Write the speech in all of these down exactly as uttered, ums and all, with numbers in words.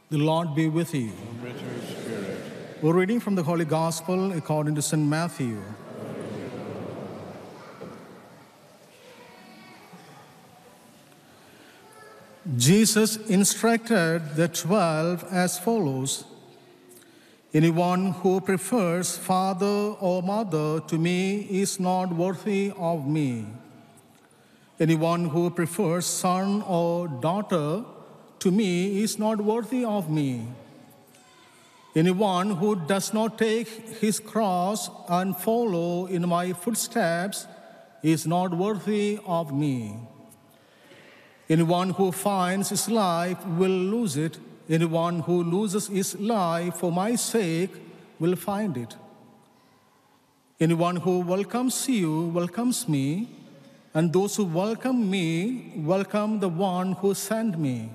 The Lord be with you. And with your spirit. We're reading from the Holy Gospel according to Saint Matthew. Jesus instructed the twelve as follows: "Anyone who prefers father or mother to me is not worthy of me. Anyone who prefers son or daughter to me is not worthy of me. Anyone who does not take his cross and follow in my footsteps is not worthy of me. Anyone who finds his life will lose it. Anyone who loses his life for my sake will find it. Anyone who welcomes you welcomes me, and those who welcome me welcome the one who sent me.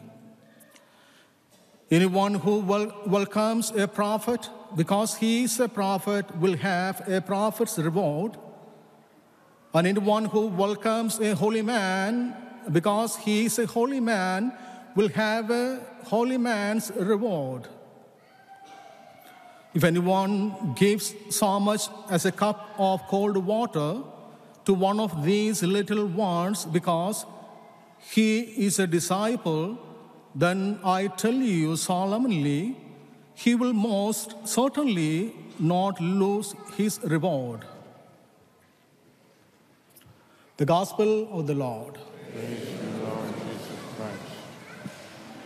Anyone who wel- welcomes a prophet because he is a prophet will have a prophet's reward. And anyone who welcomes a holy man because he is a holy man will have a holy man's reward. If anyone gives so much as a cup of cold water to one of these little ones because he is a disciple, then I tell you solemnly, he will most certainly not lose his reward." The Gospel of the Lord. Praise